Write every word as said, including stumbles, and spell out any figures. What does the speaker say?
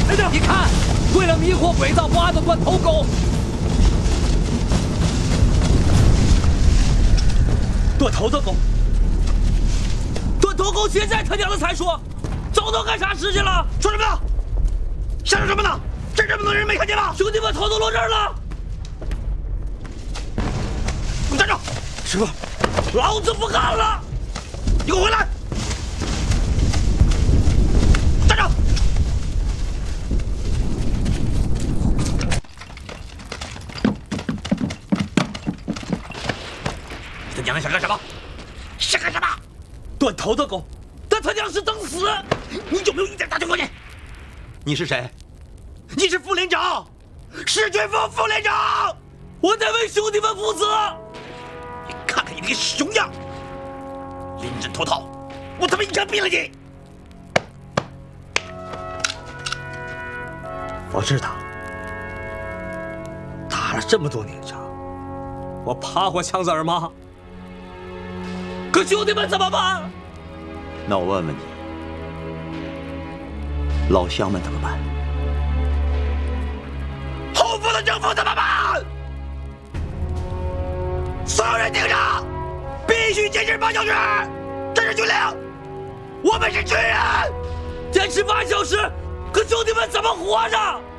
来着！ 你看，为了迷惑伪造报案的断头狗， 断头的狗，断头狗现在他娘的才说，早都干啥事去了？说什么呢？瞎说什么呢？这这么多人没看见吗？兄弟们，头都落这儿了！你们站住！师傅，老子不干了！你给我回来！站住！你他娘的想干什么？想干什么？断头的狗，他他娘是等死！你有没有一点大局观念？你是谁？你是副连长，市军副副连长，我得为兄弟们负责。你看看你那个熊样，临阵脱逃，我他妈一枪毙了你！我知道，打了这么多年仗，我爬过枪子儿吗？可兄弟们怎么办？ 那我问问你，老乡们怎么办？ 后方的政府怎么办？所有人听着，必须坚持八小时，这是军令。我们是军人，坚持八小时，可兄弟们怎么活着？